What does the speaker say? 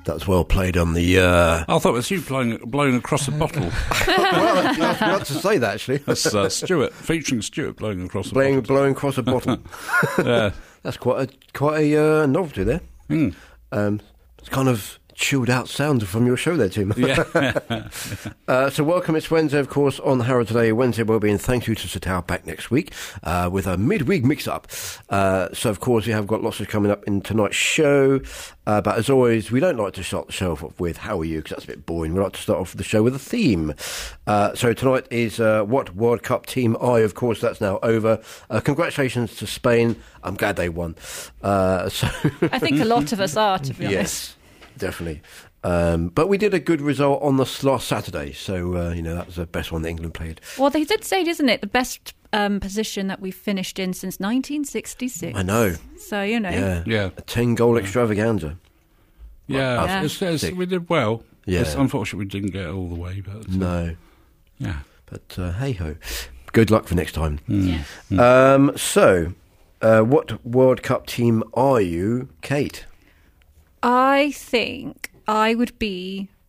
That's well played on the... I thought it was you blowing across a bottle. Well, I forgot to say that, actually. That's Stuart, featuring Stuart blowing across a bottle. Blowing across a bottle. Yeah. That's quite a novelty there. Mm. It's kind of chilled out sound from your show there, Tim. Yeah. So welcome, it's Wednesday, of course, on Harrow Today, Wednesday Wellbeing. Thank you to Sir Tao, back next week with a midweek mix-up. So, of course, we have got lots of coming up in tonight's show. But as always, we don't like to start the show off with How Are You, because that's a bit boring. We like to start off the show with a theme. So tonight is What World Cup Team Are You? Of course, that's now over. Congratulations to Spain. I'm glad they won. I think a lot of us are, to be honest. Yes, definitely. But we did a good result on the last Saturday, so that was the best one that England played. Well, they did say, isn't it, the best position that we've finished in since 1966. I know. So, Yeah. A 10-goal extravaganza. Yeah, we did well. Yeah. Unfortunately, we didn't get all the way. But No. Yeah. But hey-ho. Good luck for next time. Yeah. So, what World Cup team are you, Kate? I think I would be